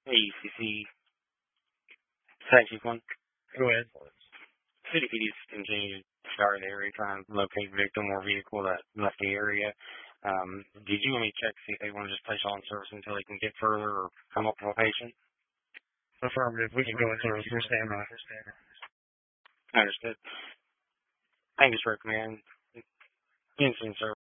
AECC, Site Chief 1. Go ahead. City PD's continue to scour the area, trying to locate victim or vehicle that left the area. Did you want me to check to see if they want to just place you on service until they can get further or come up with a patient? Affirmative. We can go in service. We'll stand by. Understood. Thank you, sir, command. Instant service.